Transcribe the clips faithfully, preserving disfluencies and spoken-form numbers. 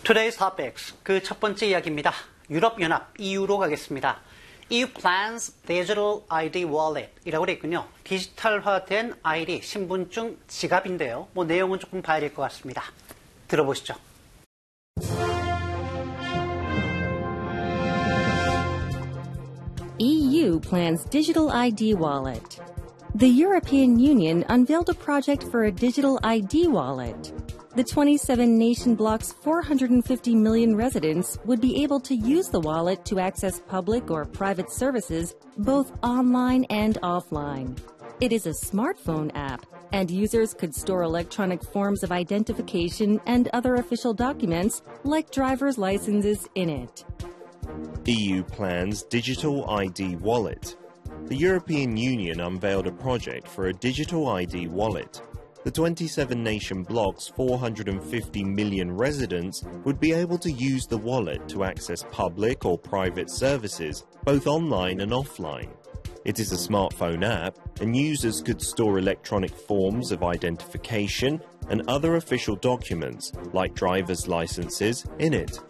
Today's topics. 그 첫 번째 이야기입니다. 유럽연합, 이유로 가겠습니다. 이유 plans digital 아이디 wallet 이라고 되어 있군요. 디지털화된 아이디, 신분증, 지갑인데요. 뭐 내용은 조금 봐야 될 것 같습니다. 들어보시죠. E U plans digital I D wallet. The European Union unveiled a project for a digital I D wallet. The twenty-seven nation bloc's four hundred fifty million residents would be able to use the wallet to access public or private services, both online and offline. It is a smartphone app, and users could store electronic forms of identification and other official documents, like driver's licenses, in it. E U plans digital I D wallet. The European Union unveiled a project for a digital I D wallet. The twenty-seven nation bloc's four hundred fifty million residents would be able to use the wallet to access public or private services, both online and offline. It is a smartphone app, and users could store electronic forms of identification and other official documents, like driver's licenses, in it.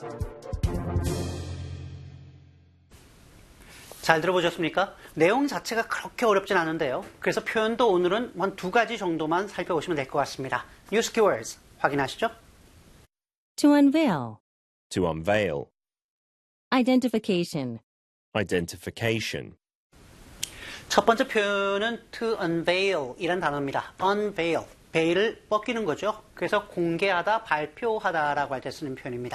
잘 들어보셨습니까? 내용 자체가 그렇게 어렵진 않은데요. 그래서 표현도 오늘은 한 두 가지 정도만 살펴보시면 될 것 같습니다. News keywords 확인하시죠? To unveil. To unveil. Identification. Identification. 첫 번째 표현은 to unveil 이란 단어입니다. unveil, 베일을 벗기는 거죠. 그래서 공개하다, 발표하다라고 할 때 쓰는 표현입니다.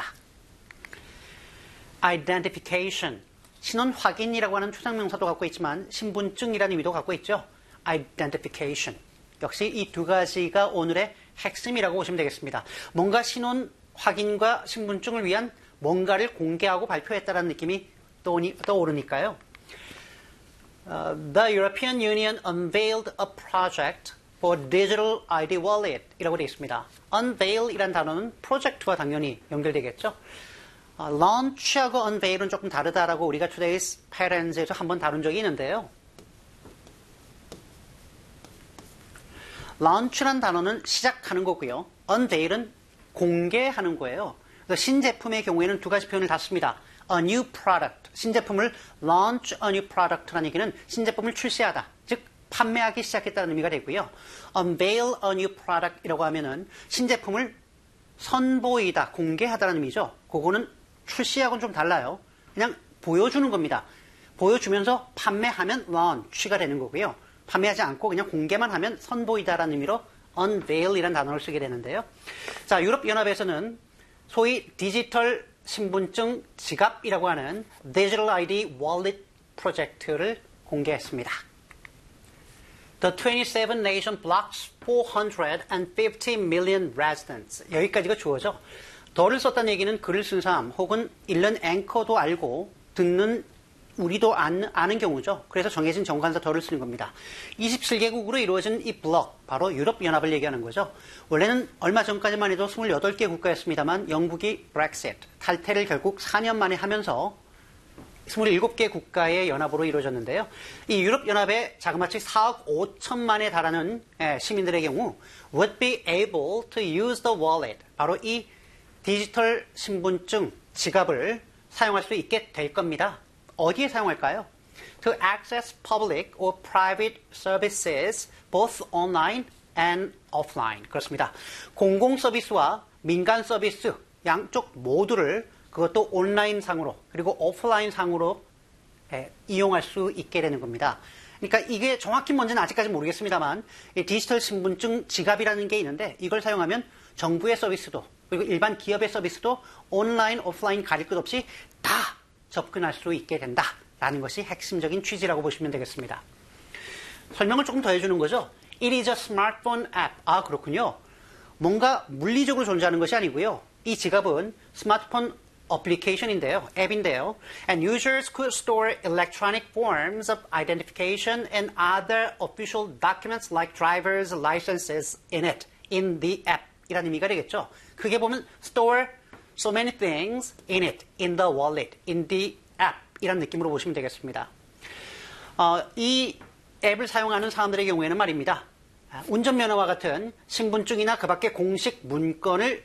Identification, 신원 확인이라고 하는 추상명사도 갖고 있지만 신분증이라는 의미도 갖고 있죠. Identification, 역시 이 두 가지가 오늘의 핵심이라고 보시면 되겠습니다. 뭔가 신원 확인과 신분증을 위한 뭔가를 공개하고 발표했다는 느낌이 떠오르니까요. Uh, the European Union unveiled a project for digital 아이디 wallet 이라고 되어 있습니다. unveil 이란 단어는 프로젝트와 당연히 연결되겠죠. Uh, launch하고 unveil은 조금 다르다라고 우리가 Today's Parents에서 한번 다룬 적이 있는데요. launch란 단어는 시작하는 거고요. unveil은 공개하는 거예요. 그래서 신제품의 경우에는 두 가지 표현을 다 씁니다. A new product, 신제품을 launch a new product라는 얘기는 신제품을 출시하다, 즉 판매하기 시작했다는 의미가 되고요. Unveil a new product이라고 하면은 신제품을 선보이다, 공개하다는 의미죠. 그거는 출시하고는 좀 달라요. 그냥 보여주는 겁니다. 보여주면서 판매하면 launch가 되는 거고요. 판매하지 않고 그냥 공개만 하면 선보이다라는 의미로 unveil이라는 단어를 쓰게 되는데요. 자, 유럽연합에서는 소위 디지털 신분증 지갑이라고 하는 디지털 아이디 wallet 프로젝트를 공개했습니다. The twenty-seven nation bloc's four hundred fifty million residents. 여기까지가 주어죠. 더를 썼다는 얘기는 글을 쓴 사람 혹은 읽는 앵커도 알고 듣는 우리도 아는, 아는 경우죠. 그래서 정해진 정관사 더를 쓰는 겁니다. 이십칠 개국으로 이루어진 이 블록, 바로 유럽연합을 얘기하는 거죠. 원래는 얼마 전까지만 해도 이십팔 개 국가였습니다만 영국이 브렉시트, 탈퇴를 결국 사 년 만에 하면서 이십칠 개 국가의 연합으로 이루어졌는데요. 이 유럽연합의 자그마치 사억 오천만에 달하는 시민들의 경우 would be able to use the wallet, 바로 이 디지털 신분증 지갑을 사용할 수 있게 될 겁니다. 어디에 사용할까요? To access public or private services, both online and offline. 그렇습니다. 공공 서비스와 민간 서비스 양쪽 모두를 그것도 온라인 상으로 그리고 오프라인 상으로 예, 이용할 수 있게 되는 겁니다. 그러니까 이게 정확히 뭔지는 아직까지 모르겠습니다만 이 디지털 신분증 지갑이라는 게 있는데 이걸 사용하면 정부의 서비스도 그리고 일반 기업의 서비스도 온라인, 오프라인 가릴 것 없이 다 접근할 수 있게 된다라는 것이 핵심적인 취지라고 보시면 되겠습니다. 설명을 조금 더 해주는 거죠. It is a smartphone app. 아, 그렇군요. 뭔가 물리적으로 존재하는 것이 아니고요. 이 지갑은 스마트폰 어플리케이션인데요. 앱인데요. And users could store electronic forms of identification and other official documents like driver's licenses in it, in the app. 이라는 의미가 되겠죠. 그게 보면 store so many things in it, in the wallet, in the app 이란 느낌으로 보시면 되겠습니다. 어, 이 앱을 사용하는 사람들의 경우에는 말입니다. 운전면허와 같은 신분증이나 그 밖의 공식 문건을